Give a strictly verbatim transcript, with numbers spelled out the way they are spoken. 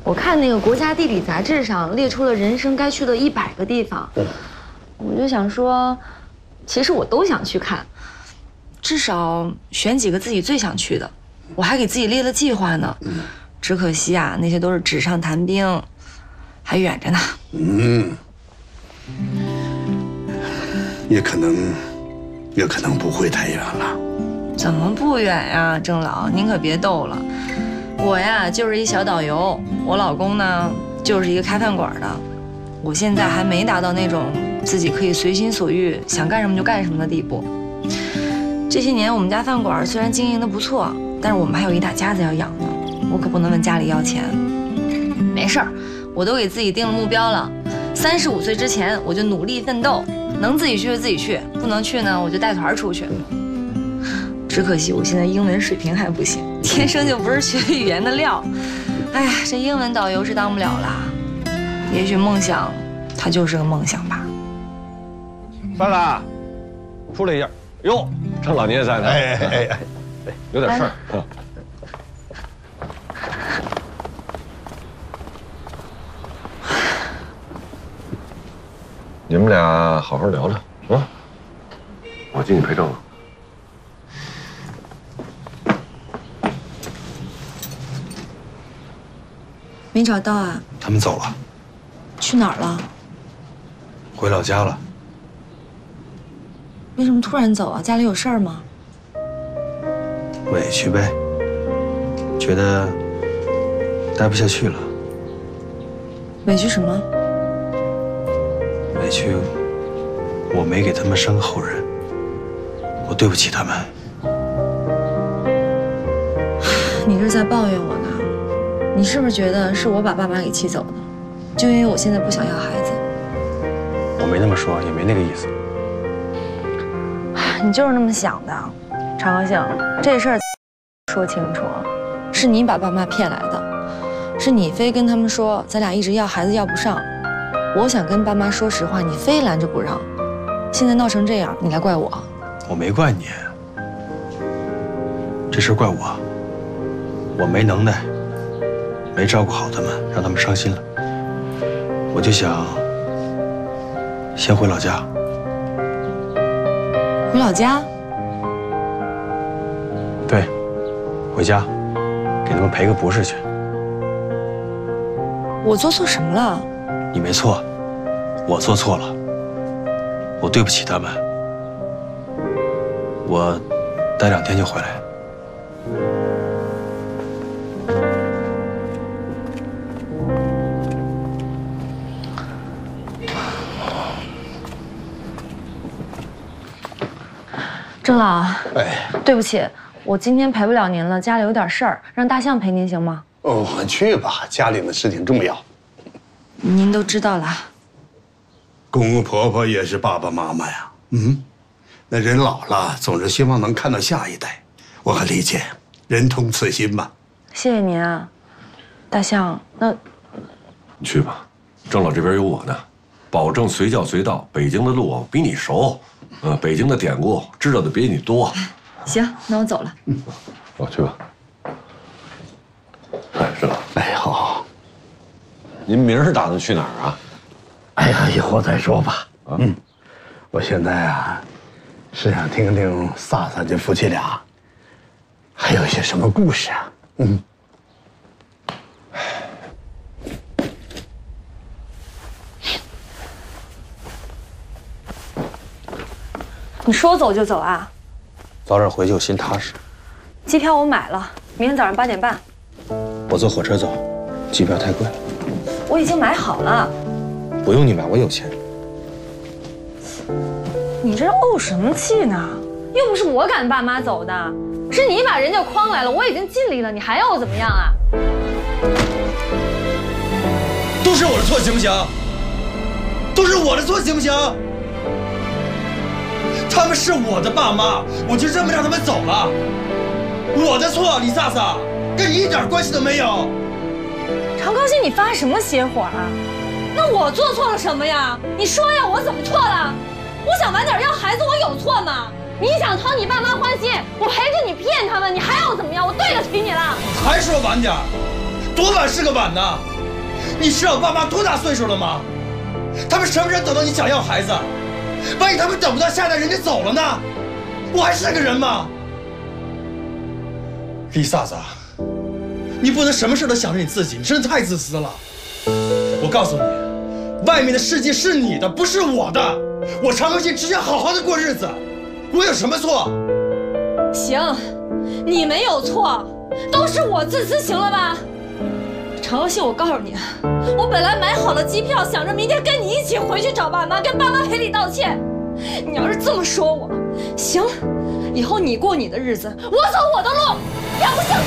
我看那个国家地理杂志上列出了人生该去的一百个地方，嗯、我就想说，其实我都想去看，至少选几个自己最想去的。我还给自己列了计划呢，嗯、只可惜啊，那些都是纸上谈兵，还远着呢。 嗯，也可能，也可能不会太远了。 怎么不远呀，郑老，您可别逗了。我呀就是一小导游，我老公呢就是一个开饭馆的。我现在还没达到那种自己可以随心所欲，想干什么就干什么的地步。这些年我们家饭馆虽然经营的不错，但是我们还有一大家子要养呢，我可不能问家里要钱。没事儿，我都给自己定了目标了，三十五岁之前我就努力奋斗，能自己去就自己去，不能去呢我就带团出去。只可惜我现在英文水平还不行，天生就不是学语言的料。哎呀，这英文导游是当不了啦。也许梦想，它就是个梦想吧。 范哥，出来一下。哟，郑老您也在呢。哎哎哎哎，有点事儿。嗯。你们俩好好聊聊啊。我进去陪郑老。 没找到啊？ 他们走了。 去哪儿了？ 回老家了。 为什么突然走啊？家里有事儿吗？ 委屈呗，觉得待不下去了。 委屈什么？ 委屈我没给他们生后人，我对不起他们。 你这是在抱怨我呢？你是不是觉得是我把爸妈给气走的？就因为我现在不想要孩子？ 我没那么说，也没那个意思。 你就是那么想的，常高兴。这事儿说清楚，是你把爸妈骗来的，是你非跟他们说咱俩一直要孩子要不上。我想跟爸妈说实话，你非拦着不让。现在闹成这样，你来怪我？ 我没怪你，这事怪我，我没能耐。没照顾好他们，让他们伤心了。我就想先回老家。 回老家？ 对，回家，给他们赔个不是去。 我做错什么了？ 你没错，我做错了，我对不起他们。我待两天就回来。 郑老， 哎， 对不起，我今天陪不了您了，家里有点事儿，让大象陪您行吗？ 哦，去吧，家里的事情重要。 您都知道了。 公公婆婆也是爸爸妈妈呀，嗯，那人老了，总是希望能看到下一代，我很理解，人同此心嘛。 谢谢您啊，大象。那你去吧，郑老这边有我呢，保证随叫随到。北京的路我比你熟。嗯，北京的典故知道的比你多。 行，那我走了。 嗯，我去吧。哎，是了。 哎，好好。 您明儿打算去哪儿啊？ 哎呀，以后再说吧。啊、嗯，我现在啊，是想听听飒飒这夫妻俩还有些什么故事啊。嗯。 你说走就走啊？ 早点回去我心踏实。 机票我买了，明天早上八点半。 我坐火车走，机票太贵了。 我已经买好了。 不用你买，我有钱。 你这怄什么气呢？又不是我赶爸妈走的，是你把人家诓来了。我已经尽力了，你还要我怎么样啊？ 都是我的错，行不行？都是我的错，行不行？他们是我的爸妈，我就这么让他们走了。我的错，李飒飒，跟你一点关系都没有。 常高兴，你发什么邪火啊？那我做错了什么呀？你说呀，我怎么错了？我想晚点要孩子，我有错吗？你想讨你爸妈欢心，我陪着你骗他们，你还要怎么样？我对得起你了。 还说晚点，多晚是个晚呢？ 你知道我爸妈多大岁数了吗？他们什么时候等到你想要孩子？万一他们等不到下一代人家走了呢？我还是个人吗？李萨萨，你不能什么事都想着你自己，你真的太自私了。我告诉你，外面的世界是你的，不是我的。我常高兴只想好好的过日子，我有什么错？ 行，你没有错，都是我自私，行了吧？常高兴，我告诉你，我本来买好了机票，想着明天跟你一起回去找爸妈，跟爸妈赔礼道歉。你要是这么说我，行，以后你过你的日子，我走我的路，要不像。